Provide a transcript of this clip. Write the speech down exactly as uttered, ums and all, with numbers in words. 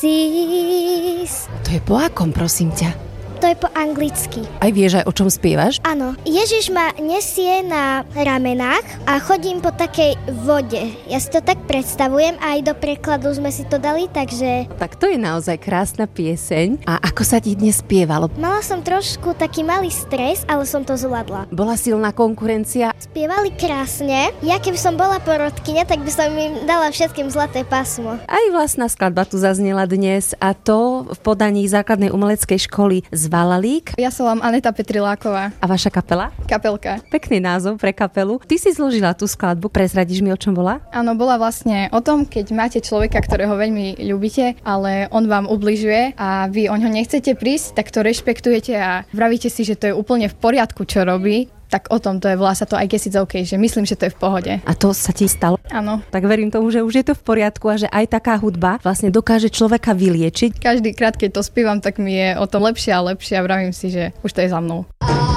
Jesus. To je po akom, prosím ťa? To je po anglicky. Aj vieš, aj o čom spievaš? Áno. Ježiš ma nesie na ramenách a chodím po takej vode. Ja si to tak predstavujem a aj do prekladu sme si to dali, takže... Tak to je naozaj krásna pieseň. A ako sa ti dnes spievalo? Mala som trošku taký malý stres, ale som to zvládla. Bola silná konkurencia? Spievali krásne. Ja keby som bola porodkyňa, tak by som im dala všetkým zlaté pásmo. Aj vlastná skladba tu zaznela dnes a to v podaní základnej umeleckej školy z Valalík. Ja som vám Aneta Petriláková. A vaša kapela? Kapelka. Pekný názov pre kapelu. Ty si zložila tú skladbu, prezradíš mi, o čom bola? Áno, bola vlastne o tom, keď máte človeka, ktorého veľmi ľúbite, ale on vám ubližuje a vy o ňo nechcete prísť, tak to rešpektujete a vravíte si, že to je úplne v poriadku, čo robí. Tak o tom to je, volá sa to I guess it's okay, že myslím, že to je v pohode. A to sa ti stalo? Áno. Tak verím tomu, že už je to v poriadku a že aj taká hudba vlastne dokáže človeka vyliečiť. Každý krát, keď to spievam, tak mi je o tom lepšie a lepšie a vravím si, že už to je za mnou.